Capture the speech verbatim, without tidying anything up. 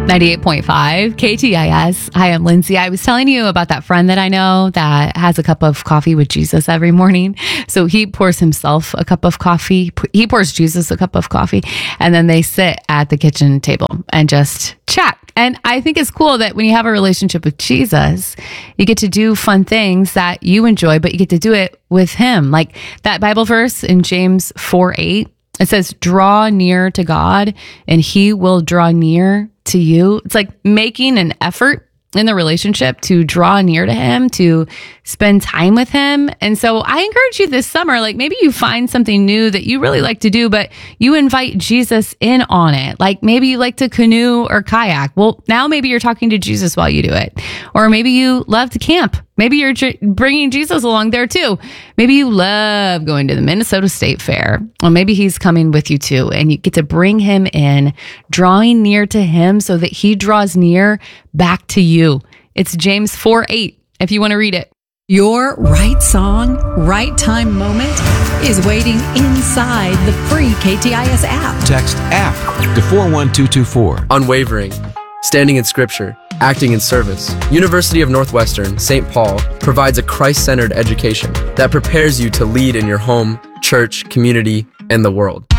ninety-eight point five K T I S. Hi, I'm Lindsay. I was telling you about that friend that I know that has a cup of coffee with Jesus every morning. So he pours himself a cup of coffee. He pours Jesus a cup of coffee, and then they sit at the kitchen table and just chat. And I think it's cool that when you have a relationship with Jesus, you get to do fun things that you enjoy, but you get to do it with him. Like that Bible verse in James four eight, it says, draw near to God and he will draw near to you. It's like making an effort in the relationship to draw near to him, to spend time with him. And so I encourage you this summer, like maybe you find something new that you really like to do, but you invite Jesus in on it. Like maybe you like to canoe or kayak. Well, now maybe you're talking to Jesus while you do it. Or maybe you love to camp. Maybe you're j- bringing Jesus along there too. Maybe you love going to the Minnesota State Fair. Or maybe he's coming with you too. And you get to bring him in, drawing near to him so that he draws near back to you. It's James four eight if you want to read it. Your right song, right time moment is waiting inside the free K T I S app. Text app to four one two two four. Unwavering, standing in scripture, acting in service. University of Northwestern, Saint Paul provides a Christ-centered education that prepares you to lead in your home, church, community, and the world.